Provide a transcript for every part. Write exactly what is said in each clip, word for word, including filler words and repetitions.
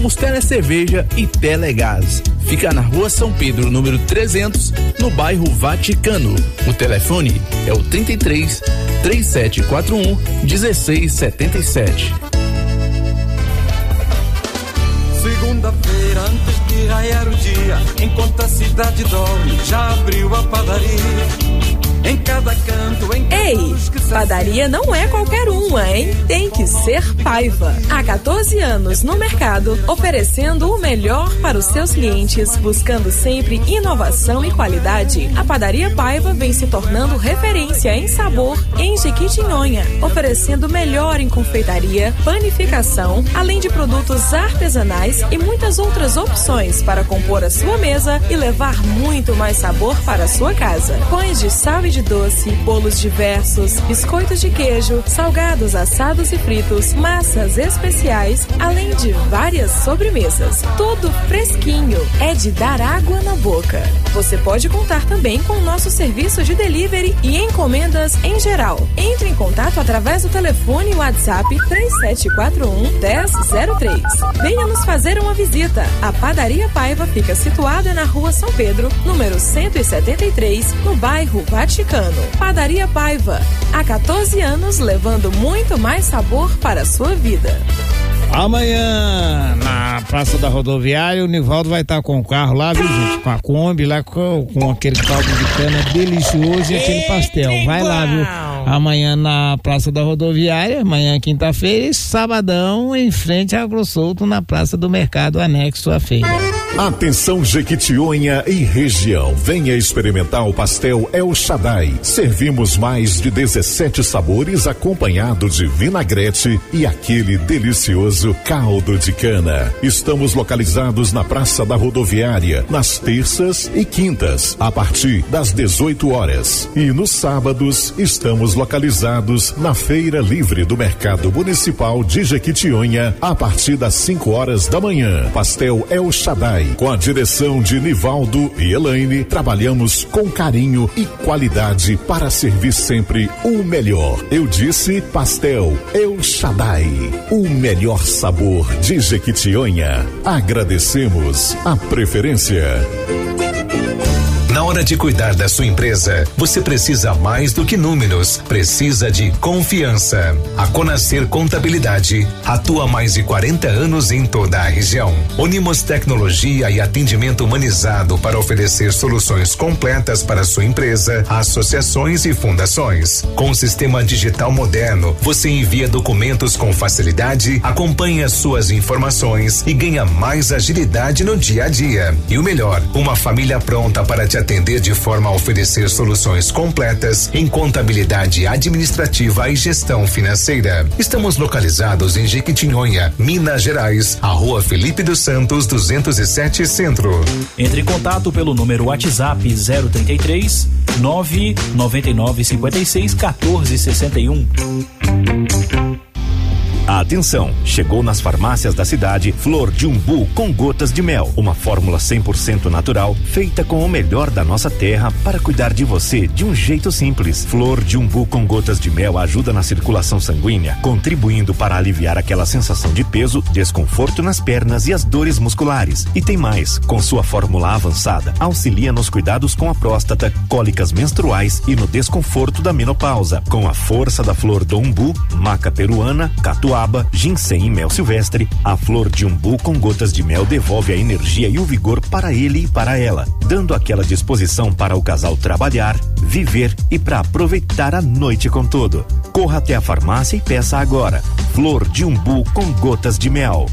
Somos Telecerveja e Telegás. Fica na Rua São Pedro, número trezentos, no bairro Vaticano. O telefone é o trinta e três, trinta e sete quarenta e um, dezesseis setenta e sete. Segunda-feira, antes de raiar o dia, enquanto a cidade dorme, já abriu a padaria. Em cada canto, em Ei, padaria não é qualquer uma, hein? Tem que ser Paiva. Há quatorze anos no mercado, oferecendo o melhor para os seus clientes, buscando sempre inovação e qualidade. A Padaria Paiva vem se tornando referência em sabor em Jequitinhonha, oferecendo melhor em confeitaria, panificação, além de produtos artesanais e muitas outras opções para compor a sua mesa e levar muito mais sabor para a sua casa. Pães de sal e de doce, bolos diversos, biscoitos de queijo, salgados, assados e fritos, massas especiais, além de várias sobremesas. Tudo fresquinho, é de dar água na boca. Você pode contar também com o nosso serviço de delivery e encomendas em geral. Entre em contato através do telefone e WhatsApp três sete quatro um, um zero zero três. Venha nos fazer uma visita. A Padaria Paiva fica situada na Rua São Pedro, número cento e setenta e três, no bairro Vaticano. Padaria Paiva, há quatorze anos levando muito mais sabor para a sua vida. Amanhã, na Praça da Rodoviária, o Nivaldo vai estar com o carro lá, viu, gente? Com a Kombi lá, com, com aquele caldo de cana delicioso e aquele pastel. Vai lá, viu? Amanhã na Praça da Rodoviária, amanhã quinta-feira e sabadão em frente a AgroSouto na Praça do Mercado, anexo à feira. Atenção Jequitinhonha e região, venha experimentar o pastel El Shaddai. Servimos mais de dezessete sabores acompanhado de vinagrete e aquele delicioso caldo de cana. Estamos localizados na Praça da Rodoviária, nas terças e quintas, a partir das dezoito horas. E nos sábados estamos localizados na Feira Livre do Mercado Municipal de Jequitinhonha, a partir das cinco horas da manhã. Pastel El Shaddai, com a direção de Nivaldo e Elaine, trabalhamos com carinho e qualidade para servir sempre o melhor. Eu disse Pastel El Shaddai, o melhor sabor de Jequitinhonha. Agradecemos a preferência. Na hora de cuidar da sua empresa, você precisa mais do que números, precisa de confiança. A Conascer Contabilidade atua há mais de quarenta anos em toda a região. Unimos tecnologia e atendimento humanizado para oferecer soluções completas para sua empresa, associações e fundações. Com o sistema digital moderno, você envia documentos com facilidade, acompanha suas informações e ganha mais agilidade no dia a dia. E o melhor, uma família pronta para te atender de forma a oferecer soluções completas em contabilidade administrativa e gestão financeira. Estamos localizados em Jequitinhonha, Minas Gerais, a Rua Felipe dos Santos, duzentos e sete Centro. Entre em contato pelo número WhatsApp zero trinta e três, nove nove nove cinquenta e seis, quatorze sessenta e um. Atenção, chegou nas farmácias da cidade Flor de Umbu com gotas de mel, uma fórmula cem por cento natural, feita com o melhor da nossa terra para cuidar de você de um jeito simples. Flor de Umbu com gotas de mel ajuda na circulação sanguínea, contribuindo para aliviar aquela sensação de peso, desconforto nas pernas e as dores musculares. E tem mais, com sua fórmula avançada, auxilia nos cuidados com a próstata, cólicas menstruais e no desconforto da menopausa. Com a força da Flor do Umbu, maca peruana, catuaba, ginseng e mel silvestre, a Flor de Umbu com gotas de mel devolve a energia e o vigor para ele e para ela, dando aquela disposição para o casal trabalhar, viver e para aproveitar a noite com tudo. Corra até a farmácia e peça agora. Flor de Umbu com gotas de mel.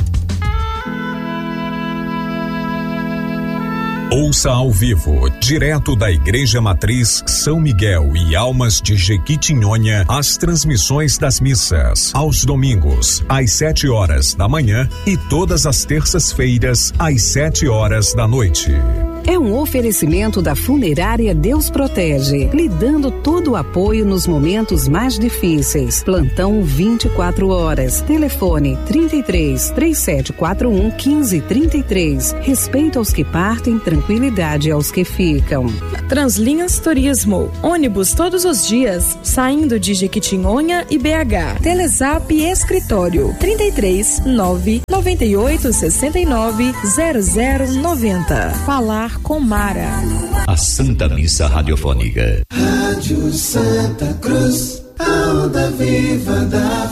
Ouça ao vivo, direto da Igreja Matriz São Miguel e Almas de Jequitinhonha, as transmissões das missas, aos domingos, às sete horas da manhã e todas as terças-feiras, às sete horas da noite. é um oferecimento da Funerária Deus Protege, lhe dando todo o apoio nos momentos mais difíceis. Plantão vinte e quatro horas. Telefone trinta e três, três sete quatro um, quinze trinta e três. Respeito aos que partem, tranquilidade aos que ficam. Translinhas Turismo. Ônibus todos os dias, saindo de Jequitinhonha e B H. Telezap Escritório trinta e três, nove noventa e oito, sessenta e nove, zero zero noventa. Falar com Mara. A Santa Missa Radiofônica. Rádio Santa Cruz, a onda viva da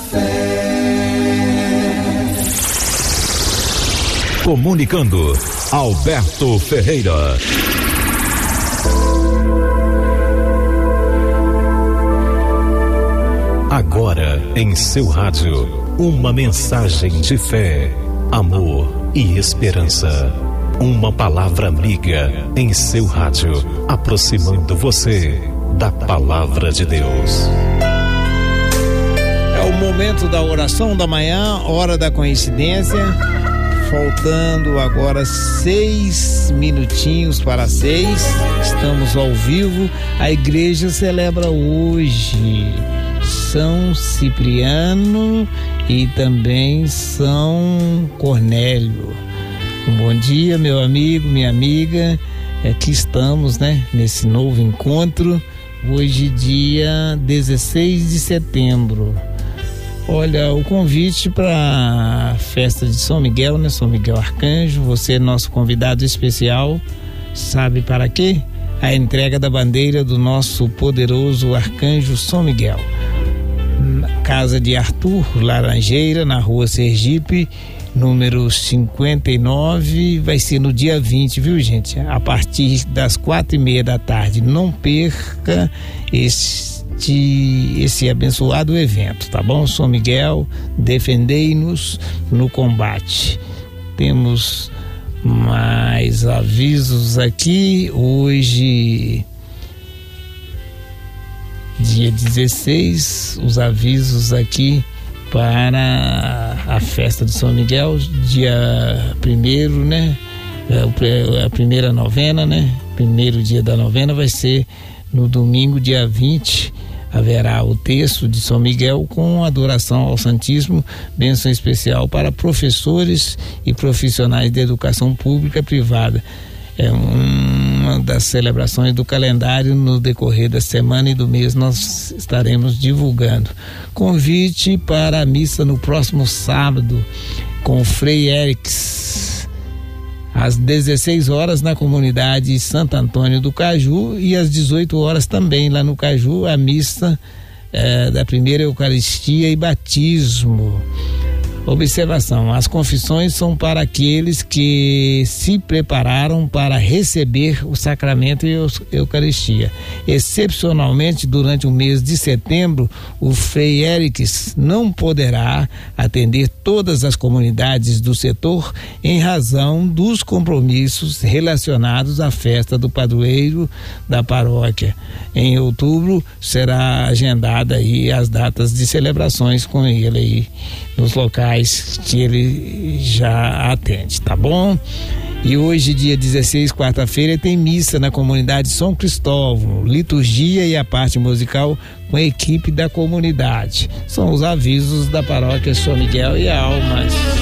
fé. Comunicando, Alberto Ferreira. Agora em seu rádio, uma mensagem de fé, amor e esperança. Uma palavra amiga em seu rádio, aproximando você da palavra de Deus. É o momento da oração da manhã, hora da coincidência. Faltando agora seis minutinhos para seis. Estamos ao vivo. A igreja celebra hoje São Cipriano e também São Cornélio. Um bom dia, meu amigo, minha amiga. Aqui estamos, né, nesse novo encontro. Hoje, dia dezesseis de setembro. Olha, o convite para a festa de São Miguel, né? São Miguel Arcanjo. Você é nosso convidado especial. Sabe para quê? A entrega da bandeira do nosso poderoso Arcanjo São Miguel. Na casa de Arthur Laranjeira, na rua Sergipe, número cinquenta e nove, vai ser no dia vinte, viu, gente? A partir das quatro e meia da tarde. Não perca este, esse abençoado evento, tá bom? São Miguel, defendei-nos no combate. Temos mais avisos aqui. Hoje, dia dezesseis, os avisos aqui para a festa de São Miguel, dia primeiro, né? A primeira novena, né? Primeiro dia da novena vai ser no domingo, dia vinte. Haverá o terço de São Miguel com adoração ao Santíssimo, bênção especial para professores e profissionais de educação pública e privada. É uma das celebrações do calendário. No decorrer da semana e do mês nós estaremos divulgando. Convite para a missa no próximo sábado com o Frei Erics, às dezesseis horas na comunidade Santo Antônio do Caju, e às dezoito horas também lá no Caju, a missa eh, da primeira Eucaristia e batismo. Observação: as confissões são para aqueles que se prepararam para receber o sacramento e a Eucaristia. Excepcionalmente, durante o mês de setembro, o Frei Erics não poderá atender todas as comunidades do setor em razão dos compromissos relacionados à festa do padroeiro da paróquia. Em outubro será agendada aí as datas de celebrações com ele aí nos locais que ele já atende, tá bom? E hoje, dia dezesseis, quarta-feira, tem missa na comunidade São Cristóvão, liturgia e a parte musical com a equipe da comunidade. São os avisos da paróquia São Miguel e Almas.